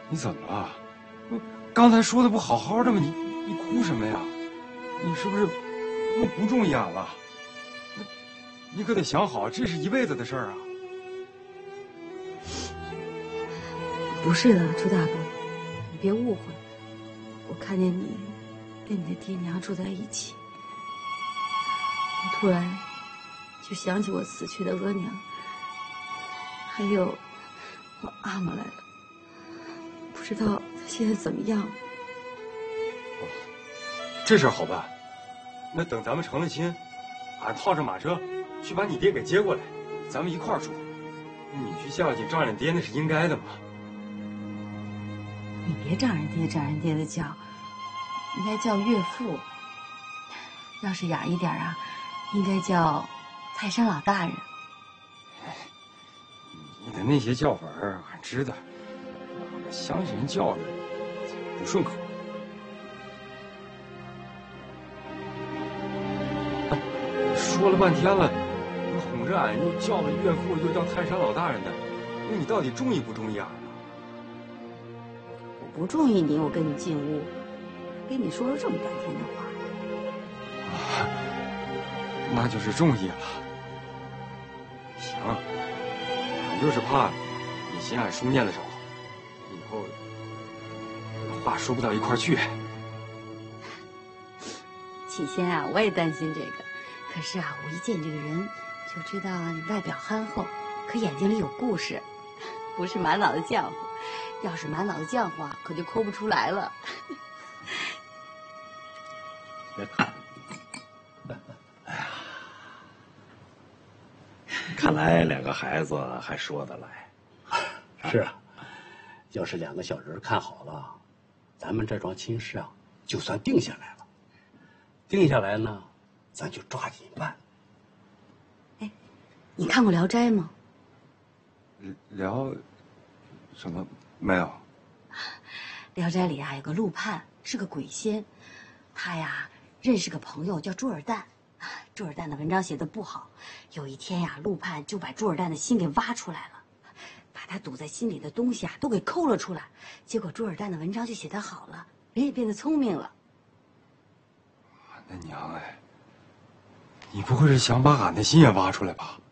你怎么了？刚才说的不好好的吗？你哭什么呀？你是不是又不中意俺了？你可得想好，这是一辈子的事儿啊！ 不是的，朱大伯，你别误会。我看见你跟你的爹娘住在一起，我突然就想起我死去的额娘，还有我阿玛来了。不知道她现在怎么样？ 这事儿好办，那等咱们成了亲，俺套着马车去把你爹给接过来，咱们一块儿住。女婿孝敬丈人爹那是应该的嘛。 你别丈人爹丈人爹的叫，应该叫岳父。要是雅一点啊，应该叫泰山老大人。 你的那些叫法儿俺知道，乡下人叫着不顺口。说了半天了，你哄着俺又叫了岳父，又叫泰山老大人的，那你到底中意不中意俺啊？ 我不中意你，我跟你进屋，跟你说了这么半天的话。 啊，那就是中意了。行，俺就是怕你嫌俺书念的少，以后话说不到一块儿去。 起先啊，我也担心这个，可是啊，我一见你这个人，就知道你外表憨厚，可眼睛里有故事，不是满脑子浆糊。要是满脑子浆糊啊，可就抠不出来了。 哎呀，看来两个孩子还说得来。 是啊，要是两个小人看好了，咱们这桩亲事啊，就算定下来了。定下来呢，咱就抓紧办。 哎，你看过《聊斋》吗？ 聊什么？没有。 聊斋里啊有个陆判，是个鬼仙，他呀认识个朋友叫朱尔旦，朱尔旦的文章写得不好，有一天呀，陆判就把朱尔旦的心给挖出来了，把他堵在心里的东西啊都给抠了出来，结果朱尔旦的文章就写得好了，人也变得聪明了。 俺的娘哎，你不会是想把俺的心也挖出来吧？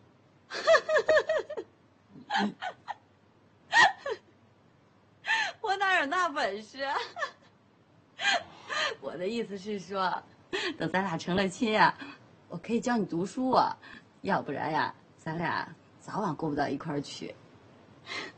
我哪有那本事啊？我的意思是说，等咱俩成了亲呀，我可以教你读书啊，要不然呀，咱俩早晚过不到一块儿去。